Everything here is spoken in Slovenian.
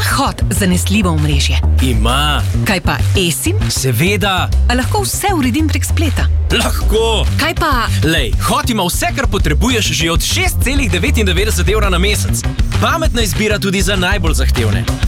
Hot zanesljivo omrežje? Ima. Kaj pa eSIM? Seveda. A lahko vse uredim prek spleta? Lahko. Kaj pa... Lej, Hot ima vse, kar potrebuješ že od 6,99 € na mesec. Pametna izbira tudi za najbolj zahtevne.